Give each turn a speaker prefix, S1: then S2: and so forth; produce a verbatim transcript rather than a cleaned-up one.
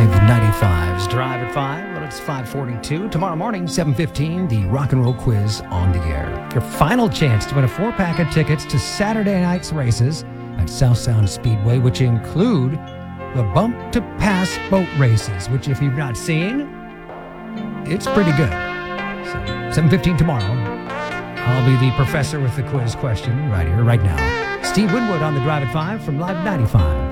S1: Live ninety-five's Drive at five. Well, it's five forty-two. Tomorrow morning, seven fifteen, the Rock and Roll Quiz on the air. Your final chance to win a four-pack of tickets to Saturday night's races at South Sound Speedway, which include the Bump to Pass boat races, which if you've not seen, it's pretty good. So, seven fifteen tomorrow. I'll be the professor with the quiz question right here, right now. Steve Winwood on the Drive at five from Live ninety-five.